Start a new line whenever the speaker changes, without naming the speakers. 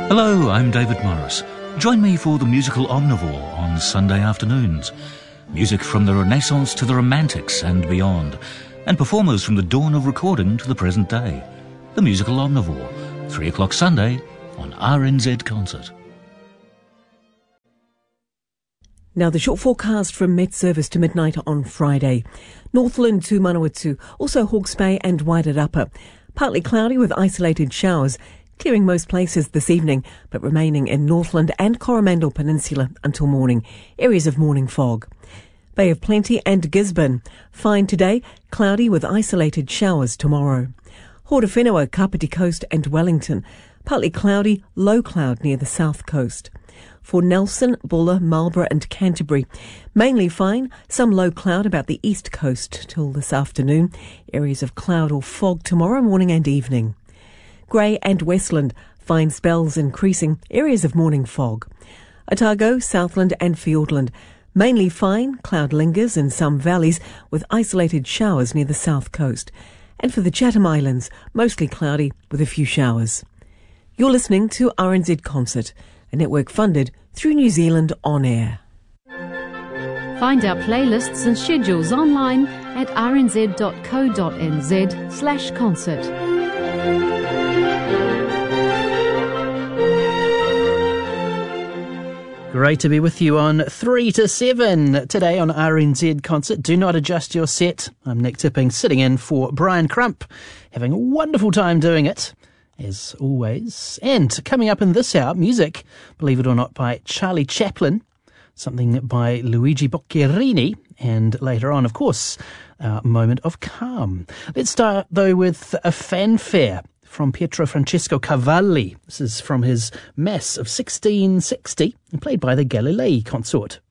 Hello, I'm David Morris. Join me for the musical Omnivore on Sunday afternoons. Music from the Renaissance to the Romantics and beyond, and performers from the dawn of recording to the present day. The musical Omnivore, 3 o'clock Sunday on RNZ Concert.
Now the short forecast from Met Service to midnight on Friday. Northland to Manawatu, also Hawke's Bay and Wairarapa. Partly cloudy with isolated showers, clearing most places this evening, but remaining in Northland and Coromandel Peninsula until morning. Areas of morning fog. Bay of Plenty and Gisborne. Fine today, cloudy with isolated showers tomorrow. Hortowhenua, Kapiti Coast and Wellington. Partly cloudy, low cloud near the south coast. For Nelson, Buller, Marlborough and Canterbury, mainly fine, some low cloud about the east coast till this afternoon. Areas of cloud or fog tomorrow morning and evening. Grey and Westland, fine spells increasing, areas of morning fog. Otago, Southland and Fiordland, mainly fine, cloud lingers in some valleys with isolated showers near the south coast. And for the Chatham Islands, mostly cloudy with a few showers. You're listening to RNZ Concert, a network funded through New Zealand On Air.
Find our playlists and schedules online at rnz.co.nz/concert.
Great to be with you on 3 to 7 today on RNZ Concert. Do not adjust your set. I'm Nick Tipping, sitting in for Brian Crump, having a wonderful time doing it, as always. And coming up in this hour, music, believe it or not, by Charlie Chaplin, something by Luigi Boccherini, and later on, of course, our moment of calm. Let's start, though, with a fanfare from Pietro Francesco Cavalli. This is from his Mass of 1660, and played by the Galilei Consort.